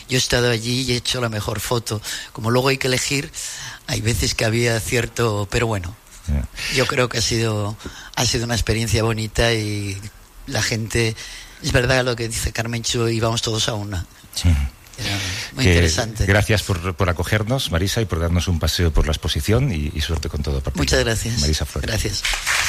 Yo he estado allí y he hecho la mejor foto. Como luego hay que elegir, hay veces que había cierto... Pero bueno, yo creo que ha sido una experiencia bonita y la gente... Es verdad lo que dice Carmencho, íbamos todos a una. Sí. Era muy interesante. Gracias por acogernos, Marisa, y por darnos un paseo por la exposición y suerte con todo. Muchas gracias. Marisa Flores. Gracias.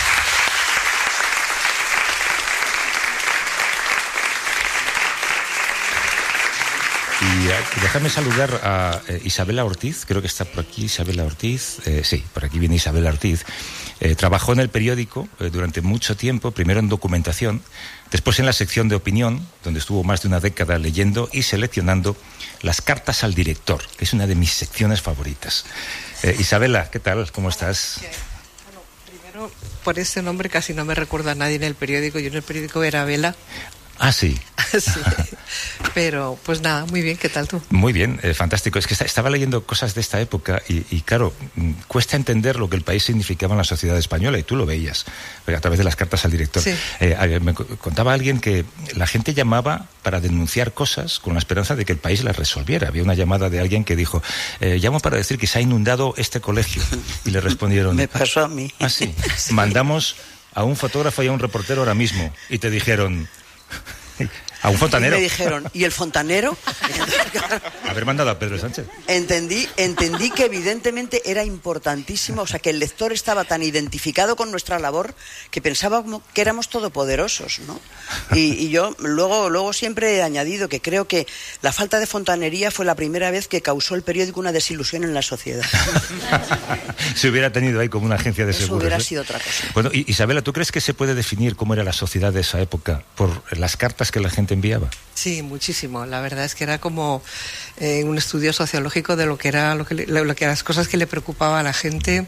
Y déjame saludar a Isabela Ortiz, creo que está por aquí Isabela Ortiz, sí, por aquí viene Isabela Ortiz. Trabajó en el periódico durante mucho tiempo, primero en documentación, después en la sección de opinión, donde estuvo más de una década leyendo y seleccionando las cartas al director, que es una de mis secciones favoritas. Isabela, ¿qué tal? ¿Cómo estás? Bueno, primero, por ese nombre casi no me recuerda a nadie en el periódico. Yo en el periódico era Vela. Ah, sí. Sí, pero pues nada, muy bien, ¿qué tal tú? Muy bien, fantástico. Es que estaba leyendo cosas de esta época y claro, cuesta entender lo que el país significaba en la sociedad española, y tú lo veías a través de las cartas al director. Sí. Me contaba alguien que la gente llamaba para denunciar cosas con la esperanza de que el país las resolviera. Había una llamada de alguien que dijo, llamo para decir que se ha inundado este colegio, y le respondieron... Me pasó a mí. Ah, sí. Sí. Mandamos a un fotógrafo y a un reportero ahora mismo, y te dijeron... A un fontanero. Y me dijeron, ¿y el fontanero? Haber mandado a Pedro Sánchez. Entendí que evidentemente era importantísimo, o sea, que el lector estaba tan identificado con nuestra labor que pensaba que éramos todopoderosos, ¿no? Y yo luego siempre he añadido que creo que la falta de fontanería fue la primera vez que causó el periódico una desilusión en la sociedad. Se hubiera tenido ahí como una agencia de seguros. Eso hubiera sido otra cosa. Bueno, Isabela, ¿tú crees que se puede definir cómo era la sociedad de esa época por las cartas que la gente enviaba? Sí, muchísimo. La verdad es que era como un estudio sociológico de lo que las cosas que le preocupaba a la gente.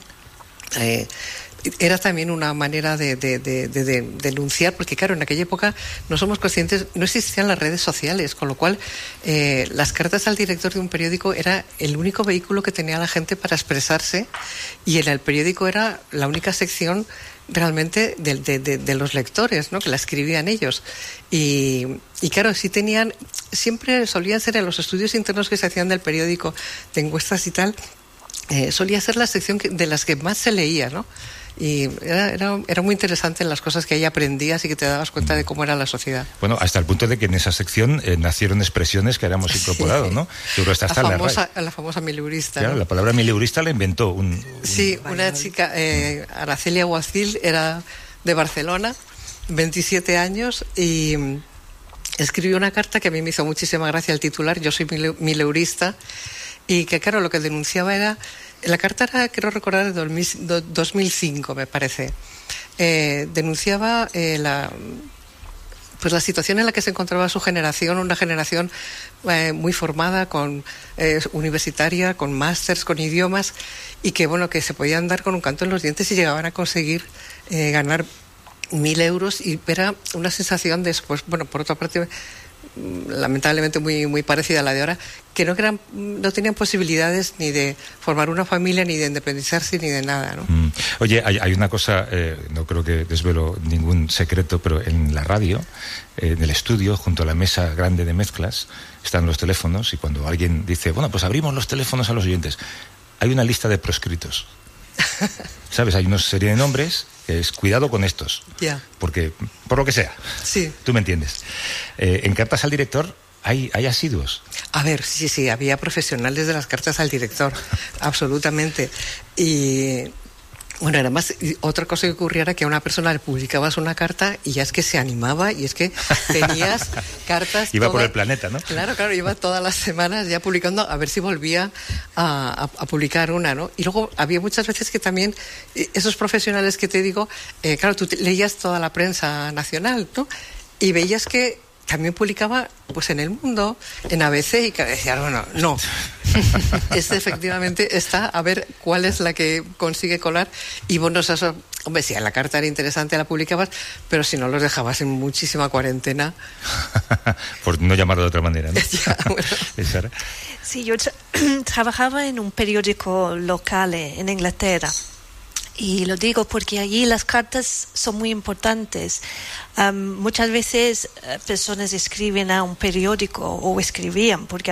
Era también una manera de denunciar, porque claro, en aquella época no somos conscientes, no existían las redes sociales, con lo cual las cartas al director de un periódico era el único vehículo que tenía la gente para expresarse, y en el periódico era la única sección realmente de los lectores, ¿no? Que la escribían ellos. Y claro, siempre solían ser en los estudios internos que se hacían del periódico, de encuestas y tal, solía ser la sección de las que más se leía, ¿no? Y era muy interesante en las cosas que ahí aprendías y que te dabas cuenta de cómo era la sociedad. Bueno, hasta el punto de que en esa sección nacieron expresiones que hayamos incorporado, ¿no? Seguro está la famosa mileurista. Claro, ¿no? La palabra mileurista la inventó Sí, una chica, Araceli Aguacil, era de Barcelona, 27 años, y escribió una carta que a mí me hizo muchísima gracia el titular, yo soy mileurista, y que claro, lo que denunciaba era... La carta era, quiero recordar, de 2005, me parece. Denunciaba la situación en la que se encontraba su generación, una generación muy formada, universitaria, con másters, con idiomas, y que se podían dar con un canto en los dientes y llegaban a conseguir ganar 1.000 euros, y era una sensación de, pues, por otra parte, lamentablemente muy, muy parecida a la de ahora, que no tenían posibilidades ni de formar una familia, ni de independizarse, ni de nada, ¿no? Oye, hay una cosa, no creo que desvelo ningún secreto, pero en la radio, en el estudio, junto a la mesa grande de mezclas, están los teléfonos, y cuando alguien dice, bueno, pues abrimos los teléfonos a los oyentes, hay una lista de proscritos. ¿Sabes? Hay una serie de nombres que es cuidado con estos. Yeah. Porque, por lo que sea. Sí. Tú me entiendes. En cartas al director hay asiduos. A ver, sí, había profesionales de las cartas al director, absolutamente. Y bueno, además, otra cosa que ocurría era que a una persona le publicabas una carta y ya es que se animaba, y es que tenías cartas... Iba por el planeta, ¿no? Claro, iba todas las semanas ya publicando, a ver si volvía a publicar una, ¿no? Y luego había muchas veces que también esos profesionales que te digo, claro, tú leías toda la prensa nacional, ¿no? Y veías que también publicaba pues en El Mundo, en ABC, y que decías, bueno, no, efectivamente está, a ver cuál es la que consigue colar. Y bueno, eso, hombre, si la carta era interesante la publicabas, pero si no los dejabas en muchísima cuarentena. Por no llamarlo de otra manera, ¿no? Ya, bueno. Sí, yo trabajaba en un periódico local en Inglaterra. Y lo digo porque allí las cartas son muy importantes. Muchas veces personas escriben a un periódico, o escribían, porque